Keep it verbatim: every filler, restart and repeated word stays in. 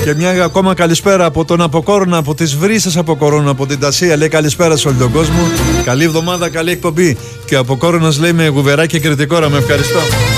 Και μια ακόμα καλησπέρα από τον Αποκόρονα, από τις Βρύσσες Αποκόρονα, από την Τασία. Λέει καλησπέρα σε όλο τον κόσμο. Καλή εβδομάδα, καλή εκπομπή. Και ο Αποκόρονας λέει με γουβεράκι και κριτικόρα. Με ευχαριστώ.